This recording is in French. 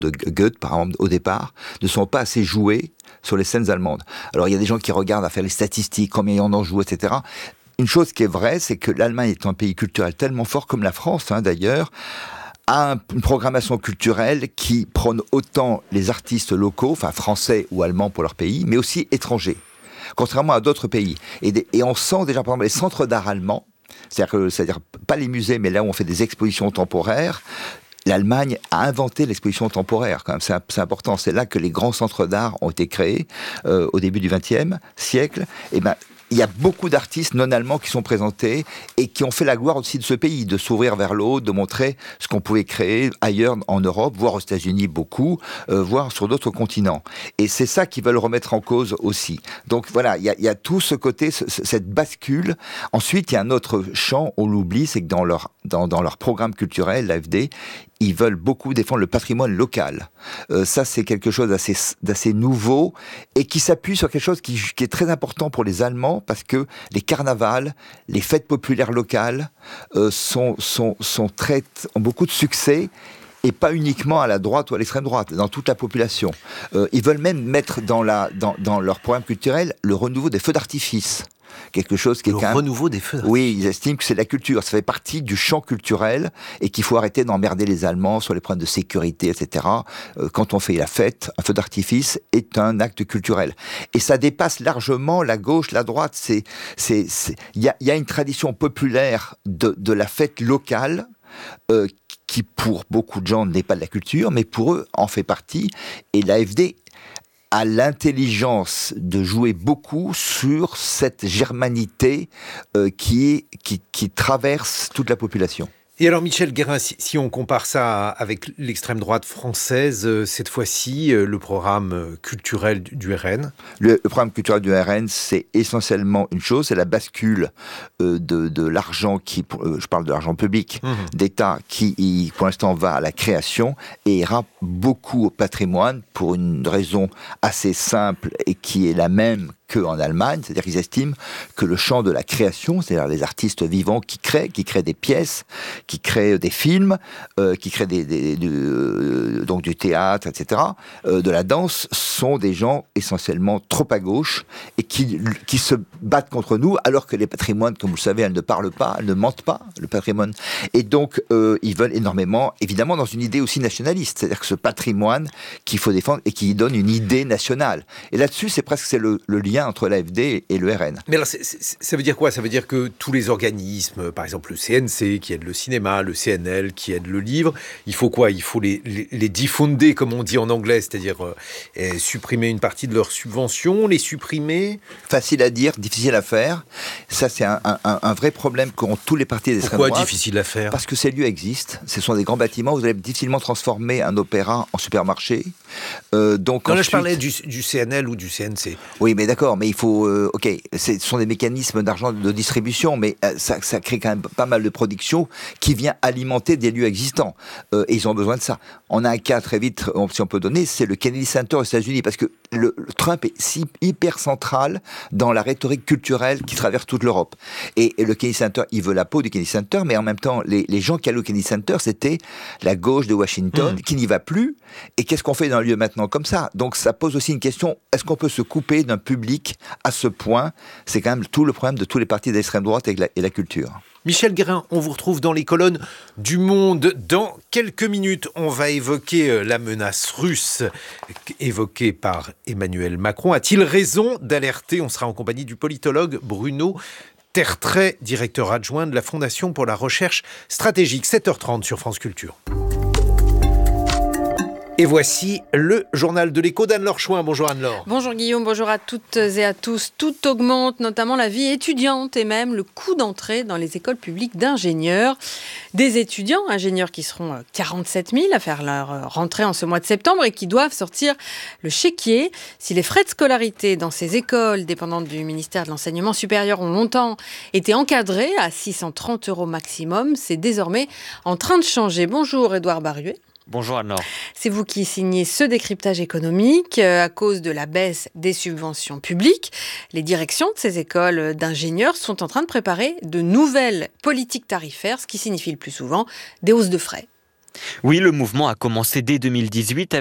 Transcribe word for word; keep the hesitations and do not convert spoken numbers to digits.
de Goethe, par exemple, au départ, ne sont pas assez joués sur les scènes allemandes. Alors, il y a des gens qui regardent à faire les statistiques, combien ils en ont joué, et cetera. Une chose qui est vraie, c'est que l'Allemagne est un pays culturel tellement fort, comme la France, hein, d'ailleurs, a un, une programmation culturelle qui prône autant les artistes locaux, enfin français ou allemands pour leur pays, mais aussi étrangers, contrairement à d'autres pays. Et, des, et on sent déjà, par exemple, les centres d'art allemands, c'est-à-dire, que, c'est-à-dire pas les musées, mais là où on fait des expositions temporaires. L'Allemagne a inventé l'exposition temporaire, quand même, c'est, c'est important. C'est là que les grands centres d'art ont été créés euh, au début du vingtième siècle. Et ben, il y a beaucoup d'artistes non allemands qui sont présentés et qui ont fait la gloire aussi de ce pays, de s'ouvrir vers l'autre, de montrer ce qu'on pouvait créer ailleurs en Europe, voire aux États-Unis beaucoup, euh, voire sur d'autres continents. Et c'est ça qu'ils veulent remettre en cause aussi. Donc voilà, il y a, il y a tout ce côté, ce, cette bascule. Ensuite, il y a un autre champ, on l'oublie, c'est que dans leur, dans, dans leur programme culturel, l'A F D, ils veulent beaucoup défendre le patrimoine local. Euh, ça, c'est quelque chose d'assez, d'assez nouveau et qui s'appuie sur quelque chose qui, qui est très important pour les Allemands parce que les carnavals, les fêtes populaires locales euh, sont, sont, sont très, ont beaucoup de succès et pas uniquement à la droite ou à l'extrême droite, dans toute la population. Euh, ils veulent même mettre dans, la, dans, dans leur programme culturel le renouveau des feux d'artifice. Quelque chose qui est le quand même... renouveau des feux. Oui, ils estiment que c'est la culture, ça fait partie du champ culturel et qu'il faut arrêter d'emmerder les Allemands sur les problèmes de sécurité, et cetera. Euh, quand on fait la fête, un feu d'artifice est un acte culturel. Et ça dépasse largement la gauche, la droite. C'est, c'est, c'est... Il y a, il y a une tradition populaire de, de la fête locale euh, qui, pour beaucoup de gens, n'est pas de la culture, mais pour eux, en fait partie. Et l'A F D a l'intelligence de jouer beaucoup sur cette germanité euh, qui, qui, qui traverse toute la population. Et alors Michel Guérin, si, si on compare ça avec l'extrême droite française, euh, cette fois-ci, euh, le programme euh, culturel du, du R N le, le programme culturel du R N, c'est essentiellement une chose, c'est la bascule euh, de, de l'argent, qui, euh, je parle de l'argent public, mmh. d'État, qui il, pour l'instant va à la création et ira beaucoup au patrimoine pour une raison assez simple et qui est la même qu'en Allemagne, c'est-à-dire qu'ils estiment que le champ de la création, c'est-à-dire les artistes vivants qui créent, qui créent des pièces, qui créent des films, euh, qui créent des, des, des, euh, donc du théâtre, et cetera, euh, de la danse, sont des gens essentiellement trop à gauche et qui, qui se battent contre nous, alors que les patrimoines, comme vous le savez, elles ne parlent pas, elles ne mentent pas, le patrimoine. Et donc, euh, ils veulent énormément, évidemment, dans une idée aussi nationaliste, c'est-à-dire que ce patrimoine qu'il faut défendre et qui donne une idée nationale. Et là-dessus, c'est presque c'est le, le lien entre l'A F D et le R N. Mais alors, c'est, c'est, ça veut dire quoi ? Ça veut dire que tous les organismes, par exemple le C N C qui aide le cinéma, le C N L qui aide le livre, il faut quoi ? Il faut les, les, les diffonder, comme on dit en anglais, c'est-à-dire euh, supprimer une partie de leurs subventions, les supprimer ? Facile à dire, difficile à faire. Ça, c'est un, un, un vrai problème qu'ont tous les partis d'extrême droite. Pourquoi difficile à faire ? Parce que ces lieux existent. Ce sont des grands bâtiments. Vous allez difficilement transformer un opéra en supermarché. Euh, donc non, ensuite... là, je parlais du, du C N L ou du C N C. Oui, mais d'accord, mais il faut... Euh, ok, ce sont des mécanismes d'argent de distribution, mais euh, ça, ça crée quand même pas mal de production qui vient alimenter des lieux existants. Euh, et ils ont besoin de ça. On a un cas très vite, si on peut donner, c'est le Kennedy Center aux États-Unis, parce que le, le Trump est si hyper central dans la rhétorique culturelle qui traverse toute l'Europe. Et, et le Kennedy Center, il veut la peau du Kennedy Center, mais en même temps, les, les gens qui allaient au Kennedy Center, c'était la gauche de Washington, mmh. qui n'y va plus. Et qu'est-ce qu'on fait dans un lieu maintenant comme ça ? Donc ça pose aussi une question, est-ce qu'on peut se couper d'un public à ce point ? C'est quand même tout le problème de tous les partis d'extrême droite et la, et la culture. Michel Guérin, on vous retrouve dans les colonnes du Monde. Dans quelques minutes, on va évoquer la menace russe évoquée par Emmanuel Macron. A-t-il raison d'alerter ? On sera en compagnie du politologue Bruno Tertrais, directeur adjoint de la Fondation pour la recherche stratégique. sept heures trente sur France Culture. Et voici le journal de l'écho d'Anne-Laure Chouin. Bonjour Anne-Laure. Bonjour Guillaume, bonjour à toutes et à tous. Tout augmente, notamment la vie étudiante et même le coût d'entrée dans les écoles publiques d'ingénieurs. Des étudiants, ingénieurs qui seront quarante-sept mille à faire leur rentrée en ce mois de septembre et qui doivent sortir le chéquier. Si les frais de scolarité dans ces écoles dépendantes du ministère de l'Enseignement supérieur ont longtemps été encadrés à six cent trente euros maximum, c'est désormais en train de changer. Bonjour Édouard Barruet. Bonjour Anne-Laure. C'est vous qui signez ce décryptage économique euh, à cause de la baisse des subventions publiques. Les directions de ces écoles d'ingénieurs sont en train de préparer de nouvelles politiques tarifaires, ce qui signifie le plus souvent des hausses de frais. Oui, le mouvement a commencé dès deux mille dix-huit